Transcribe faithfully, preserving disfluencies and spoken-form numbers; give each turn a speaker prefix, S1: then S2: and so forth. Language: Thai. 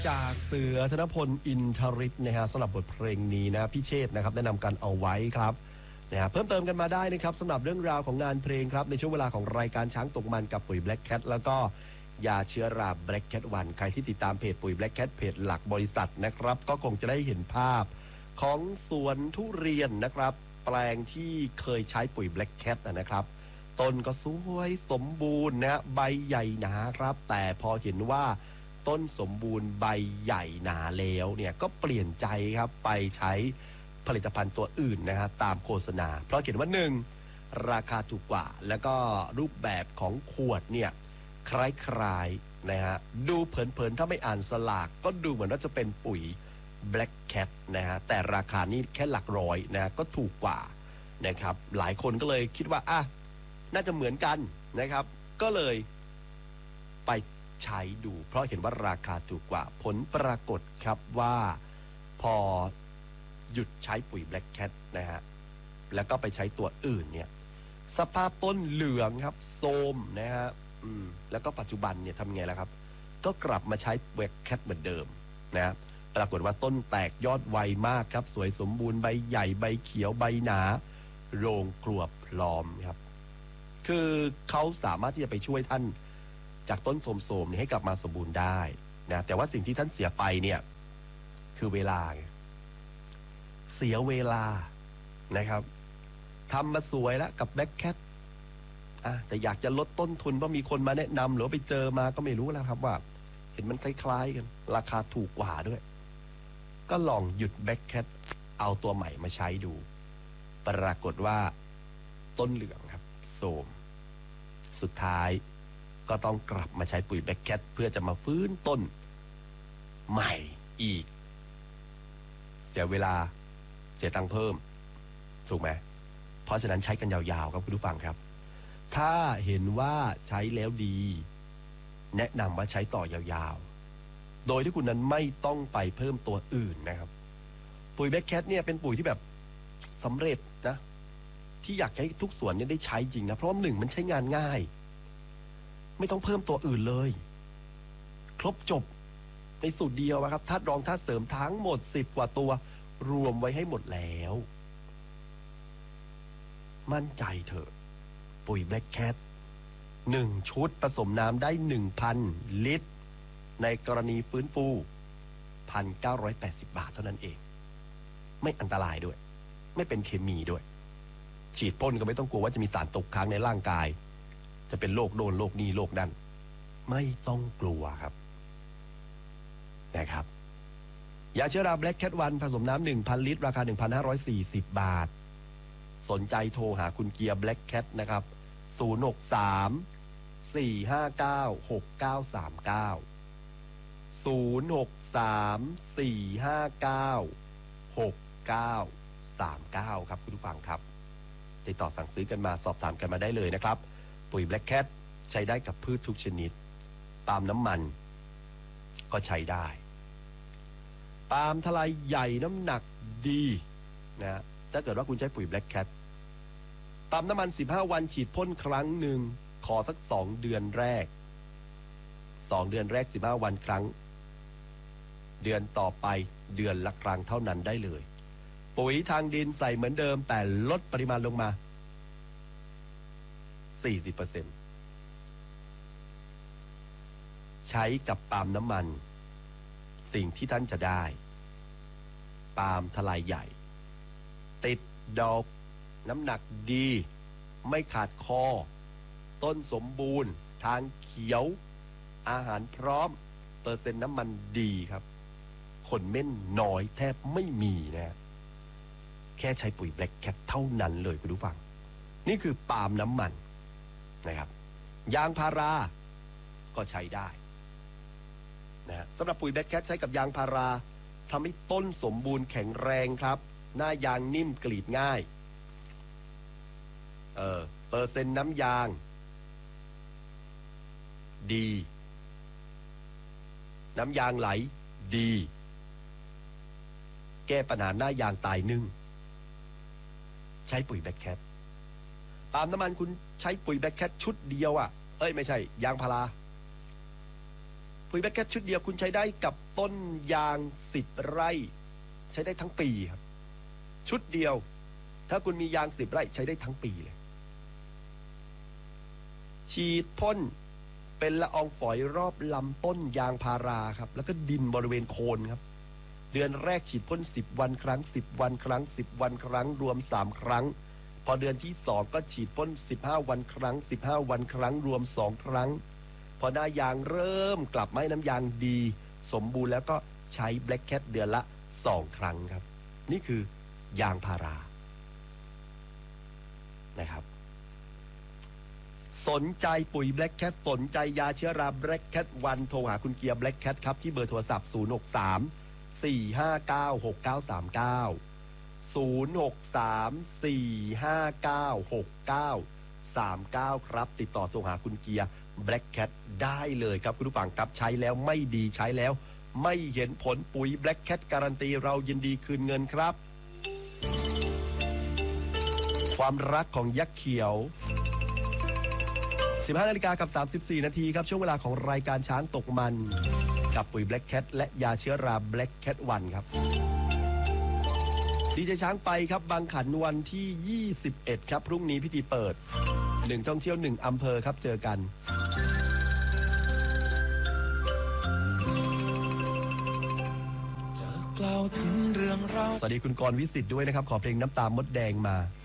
S1: จากเสือธนพลอินทริศนะฮะสำหรับบทเพลงนี้นะพี่เชษนะครับแนะนำกันเอาไว้ครับนะฮะเพิ่มเติมกันมาได้นะครับสำหรับเรื่องราวของงานเพลงครับในช่วงเวลาของรายการช้างตกมันกับปุ๋ย Black Cat แล้วก็ยาเชื้อรา Black Cat วันใครที่ติดตามเพจปุ๋ย Black Cat เพจหลักบริษัทนะครับก็คงจะได้เห็นภาพของสวนทุเรียนนะครับแปลงที่เคยใช้ปุ๋ย Black Cat นะครับต้นก็สวยสมบูรณ์นะใบใหญ่หนาครับแต่พอเห็นว่าต้นสมบูรณ์ใบใหญ่หนาแล้วเนี่ยก็เปลี่ยนใจครับไปใช้ผลิตภัณฑ์ตัวอื่นนะฮะตามโฆษณาเพราะเห็นว่าหนึ่งราคาถูกกว่าแล้วก็รูปแบบของขวดเนี่ยคล้ายๆนะฮะดูเผินๆถ้าไม่อ่านสลากก็ดูเหมือนว่าจะเป็นปุ๋ย Black Cat นะฮะแต่ราคานี่แค่หลักร้อยนะก็ถูกกว่านะครับหลายคนก็เลยคิดว่าอ่ะน่าจะเหมือนกันนะครับก็เลยไปใช้ดูเพราะเห็นว่าราคาถูกกว่าผลปรากฏครับว่าพอหยุดใช้ปุ๋ย Black Cat นะฮะแล้วก็ไปใช้ตัวอื่นเนี่ยสภาพต้นเหลืองครับโทรมนะฮะอืมแล้วก็ปัจจุบันเนี่ยทำไงล่ะครับก็กลับมาใช้ Black Cat เหมือนเดิมนะปรากฏว่าต้นแตกยอดไวมากครับสวยสมบูรณ์ใบใหญ่ใบเขียวใบหนาโรงกลวบพร้อมครับคือเขาสามารถที่จะไปช่วยท่านจากต้นโสมๆนี่ให้กลับมาสมบูรณ์ได้นะแต่ว่าสิ่งที่ท่านเสียไปเนี่ยคือเวลาเสียเวลานะครับทำมาสวยแล้วกับ Black Cat อ่ะแต่อยากจะลดต้นทุนเพราะมีคนมาแนะนำหรือไปเจอมาก็ไม่รู้แล้วครับว่าเห็นมันคล้ายๆกันราคาถูกกว่าด้วยก็ลองหยุด Black Cat เอาตัวใหม่มาใช้ดูปรากฏว่าต้นเหลืองครับโทรมสุดท้ายก็ต้องกลับมาใช้ปุ๋ย Black Cat เพื่อจะมาฟื้นต้นใหม่อีกเสียเวลาเสียตังค์เพิ่มถูกไหมเพราะฉะนั้นใช้กันยาวๆครับคุณผู้ฟังครับถ้าเห็นว่าใช้แล้วดีแนะนำว่าใช้ต่อยาวๆโดยที่คุณนั้นไม่ต้องไปเพิ่มตัวอื่นนะครับปุ๋ย Black Cat เนี่ยเป็นปุ๋ยที่แบบสำเร็จนะที่อยากให้ทุกสวนเนี่ยได้ใช้จริงนะเพราะว่าหนึ่งมันใช้งานง่ายไม่ต้องเพิ่มตัวอื่นเลยครบจบในสูตรเดียวครับธาตุรองธาตุเสริมทั้งหมดสิบกว่าตัวรวมไว้ให้หมดแล้วมั่นใจเถอะปุ๋ย Black Cat หนึ่งชุดผสมน้ำได้ หนึ่งพัน ลิตรในกรณีฟื้นฟู หนึ่งพันเก้าร้อยแปดสิบ บาทเท่านั้นเองไม่อันตรายด้วยไม่เป็นเคมีด้วยฉีดพ่นก็ไม่ต้องกลัวว่าจะมีสารตกค้างในร่างกายจะเป็นโรคโน่นโรคนี้โรคนั้นไม่ต้องกลัวครับนะครับยาเชื้อรา Black Cat วันผสมน้ำ หนึ่งพัน ลิตรราคา หนึ่งพันห้าร้อยสี่สิบ บาทสนใจโทรหาคุณเกียร์ Black Cat นะครับศูนย์ หก สาม สี่ ห้า เก้า หก เก้า สาม เก้า ศูนย์ หก สาม สี่ ห้า เก้า หก เก้า สาม เก้าครับคุณผู้ฟังครับติดต่อสั่งซื้อกันมาสอบถามกันมาได้เลยนะครับปุ๋ย Black Cat ใช้ได้กับพืชทุกชนิดปาล์มน้ำมันก็ใช้ได้ปาล์มทลายใหญ่น้ำหนักดีนะถ้าเกิดว่าคุณใช้ปุ๋ย Black Cat ปาล์มน้ำมันสิบห้าวันฉีดพ่นครั้งหนึ่งขอสักสองเดือนแรกสองเดือนแรกสิบห้าวันครั้งเดือนต่อไปเดือนละครั้งเท่านั้นได้เลยปุ๋ยทางดินใส่เหมือนเดิมแต่ลดปริมาณลงมา สี่สิบเปอร์เซ็นต์ ใช้กับปาล์มน้ำมันสิ่งที่ท่านจะได้ปาล์มทลายใหญ่ติดดอกน้ำหนักดีไม่ขาดคอต้นสมบูรณ์ทางเขียวอาหารพร้อมเปอร์เซ็นต์น้ำมันดีครับขนเม่นน้อยแทบไม่มีนะแค่ใช้ปุ๋ย Black Cat เท่านั้นเลยคุณผู้ฟังนี่คือปาล์มน้ำมันนะครับยางพาราก็ใช้ได้นะสำหรับปุ๋ย Black Cat ใช้กับยางพาราทำให้ต้นสมบูรณ์แข็งแรงครับหน้ายางนิ่มกรีดง่ายเออเปอร์เซ็นต์น้ำยางดีน้ำยางไหลดีแก้ปัญหาหน้ายางตายนึ่งใช้ปุ๋ย Black Cat ปาล์มน้ำมันคุณใช้ปุ๋ย Black Cat ชุดเดียวอ่ะเอ้ยไม่ใช่ยางพาราปุ๋ยแบล็กแคทชุดเดียวคุณใช้ได้กับต้นยางสิบไร่ใช้ได้ทั้งปีครับชุดเดียวถ้าคุณมียางสิบไร่ใช้ได้ทั้งปีเลยฉีดพ่นเป็นละอองฝอยรอบลำต้นยางพาราครับแล้วก็ดินบริเวณโคนครับเดือนแรกฉีดพ่นสิบวันครั้งสิบวันครั้งสิบวันครั้งรวมสามครั้งพอเดือนที่สองก็ฉีดพ่นสิบห้าวันครั้งสิบห้าวันครั้งรวมสองครั้งพอหน้ายางเริ่มกลับมาให้น้ำยางดีสมบูรณ์แล้วก็ใช้แบล็กแคทเดือนละสองครั้งครับนี่คือยางพารานะครับสนใจปุ๋ยแบล็กแคทสนใจยาเชื้อราแบล็กแคทวันโทรหาคุณเกียร์แบล็กแคทครับที่เบอร์โทรศัพท์ศูนย์ หก สาม สี่ ห้า เก้า หก เก้า สาม เก้า ศูนย์ หก สาม สี่ ห้า เก้า หก เก้า สาม เก้าครับติดต่อโทรหาคุณเกียร์แบล็กแคทได้เลยครับคุณผู้ฟังครับใช้แล้วไม่ดีใช้แล้วไม่เห็นผลปุ๋ยแบล็กแคทการันตีเรายินดีคืนเงินครับความรักของยักษ์เขียวสิบห้านาฬิกากับสามสิบสี่นาทีครับช่วงเวลาของรายการช้างตกมันกับปุ๋ยแบล็กแคทและยาเชื้อราแบล็กแคทวันครับดีเจช้างไปครับบางขันวันที่ยี่สิบเอ็ดครับพรุ่งนี้พิธีเปิดหนึ่งท่องเที่ยวหนึ่งอำเภอครับเจอกัน
S2: จะกล่าวถึงเรื่องราว
S1: สวัสดีคุณกรณ์วิสิทธิ์ด้วยนะครับขอเพลงน้ำตามดแดงมา